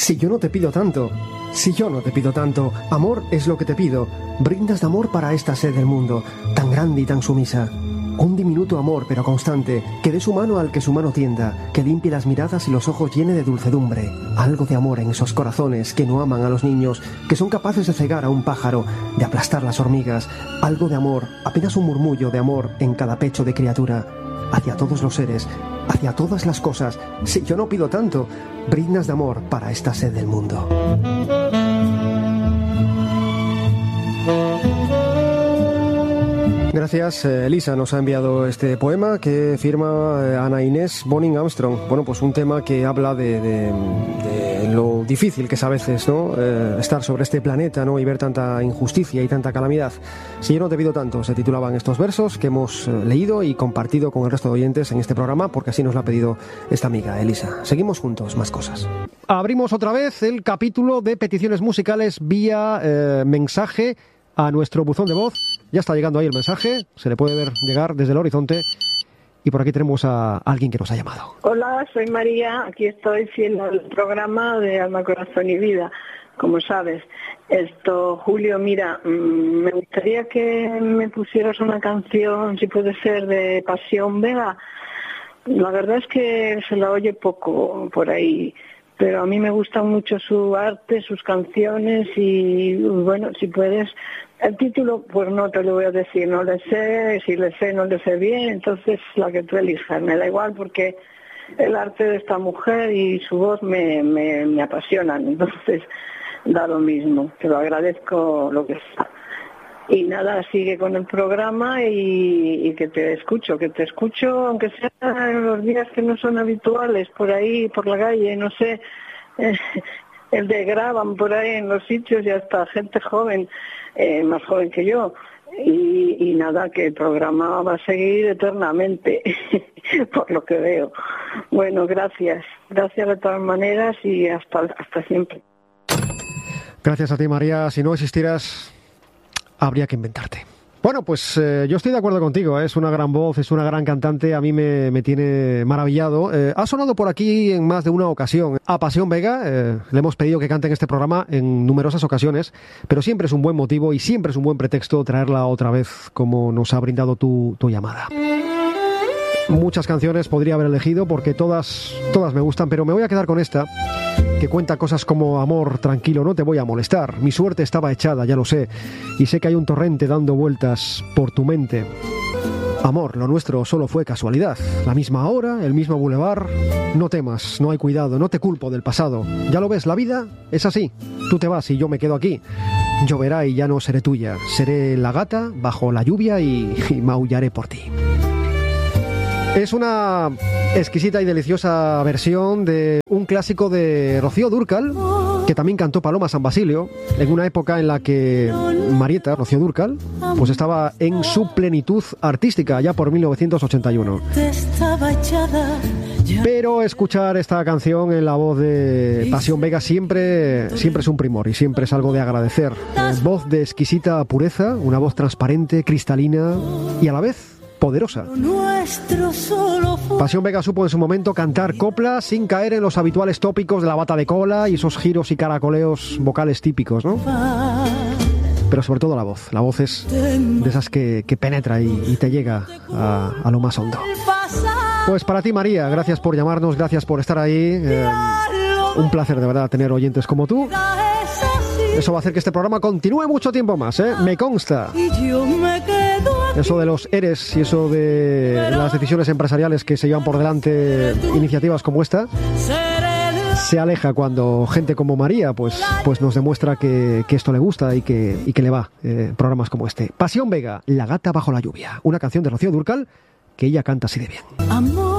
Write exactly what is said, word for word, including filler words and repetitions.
Si yo no te pido tanto, si yo no te pido tanto, amor es lo que te pido. Brindas de amor para esta sed del mundo, tan grande y tan sumisa. Un diminuto amor, pero constante, que dé su mano al que su mano tienda, que limpie las miradas y los ojos llene de dulcedumbre. Algo de amor en esos corazones que no aman a los niños, que son capaces de cegar a un pájaro, de aplastar las hormigas. Algo de amor, apenas un murmullo de amor en cada pecho de criatura. Hacia todos los seres, hacia todas las cosas. Si yo no pido tanto, brindas de amor para esta sed del mundo. Gracias, Elisa nos ha enviado este poema que firma Ana Inés Bonin Armstrong. Bueno, pues un tema que habla de, de, de lo difícil que es a veces, ¿no? Eh, estar sobre este planeta, ¿no? Y ver tanta injusticia y tanta calamidad. Si yo no te pido tanto, se titulaban estos versos que hemos leído y compartido con el resto de oyentes en este programa, porque así nos lo ha pedido esta amiga, Elisa. Seguimos juntos, más cosas. Abrimos otra vez el capítulo de peticiones musicales vía eh, mensaje a nuestro buzón de voz. Ya está llegando ahí el mensaje, se le puede ver llegar desde el horizonte. Y por aquí tenemos a alguien que nos ha llamado. Hola, soy María, aquí estoy fiel al programa de Alma, Corazón y Vida, como sabes. Esto, Julio, mira, me gustaría que me pusieras una canción, si puede ser, de Pasión Vega. La verdad es que se la oye poco por ahí, pero a mí me gusta mucho su arte, sus canciones y, bueno, si puedes... El título, pues no te lo voy a decir, no le sé, si le sé, no le sé bien, entonces la que tú elijas, me da igual porque el arte de esta mujer y su voz me, me, me apasionan, entonces da lo mismo, te lo agradezco lo que sea. Y nada, sigue con el programa y, y que te escucho, que te escucho, aunque sea en los días que no son habituales, por ahí, por la calle, no sé, eh, el de graban por ahí en los sitios y hasta gente joven, eh, más joven que yo. Y, y nada, que el programa va a seguir eternamente, por lo que veo. Bueno, gracias, gracias de todas maneras y hasta, hasta siempre. Gracias a ti, María. Si no existieras, habría que inventarte. Bueno, pues eh, yo estoy de acuerdo contigo, ¿eh? Es una gran voz, es una gran cantante, a mí me, me tiene maravillado. Eh, ha sonado por aquí en más de una ocasión. A Pasión Vega eh, le hemos pedido que cante en este programa en numerosas ocasiones, pero siempre es un buen motivo y siempre es un buen pretexto traerla otra vez como nos ha brindado tu, tu llamada. Muchas canciones podría haber elegido porque todas, todas me gustan, pero me voy a quedar con esta, que cuenta cosas como: amor, tranquilo, no te voy a molestar, mi suerte estaba echada, ya lo sé, y sé que hay un torrente dando vueltas por tu mente. Amor, lo nuestro solo fue casualidad, la misma hora, el mismo bulevar, no temas, no hay cuidado, no te culpo del pasado, ya lo ves, la vida es así, tú te vas y yo me quedo aquí, lloverá y ya no seré tuya, seré la gata bajo la lluvia y, y maullaré por ti. Es una exquisita y deliciosa versión de un clásico de Rocío Dúrcal, que también cantó Paloma San Basilio, en una época en la que Marieta, Rocío Dúrcal, pues estaba en su plenitud artística, ya por mil novecientos ochenta y uno. Pero escuchar esta canción en la voz de Pasión Vega siempre, siempre es un primor y siempre es algo de agradecer. Eh, voz de exquisita pureza, una voz transparente, cristalina y a la vez poderosa. Pasión Vega supo en su momento cantar copla sin caer en los habituales tópicos de la bata de cola y esos giros y caracoleos vocales típicos, ¿no? Pero sobre todo la voz. La voz es de esas que, que penetra y, y te llega a, a lo más hondo. Pues para ti, María, gracias por llamarnos, gracias por estar ahí. Eh, un placer de verdad tener oyentes como tú. Eso va a hacer que este programa continúe mucho tiempo más, ¿eh? Me consta. Eso de los eres y eso de las decisiones empresariales que se llevan por delante iniciativas como esta se aleja cuando gente como María pues, pues nos demuestra que, que esto le gusta y que, y que le va eh, programas como este. Pasión Vega, La gata bajo la lluvia, una canción de Rocío Dúrcal que ella canta así de bien. Amor.